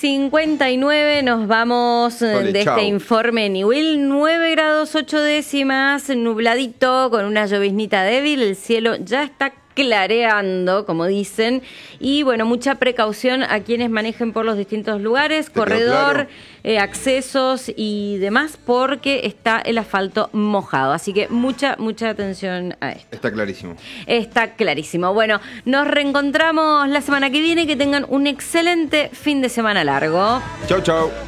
9:59 nos vamos de chau. este informe Niwil. 9 grados 8 décimas, nubladito con una lloviznita débil. El cielo ya está clareando, como dicen, y bueno, mucha precaución a quienes manejen por los distintos lugares, corredor, accesos y demás, porque está el asfalto mojado, así que mucha atención a esto. Está clarísimo. Está clarísimo. Bueno, nos reencontramos la semana que viene, que tengan un excelente fin de semana largo. Chau, chau.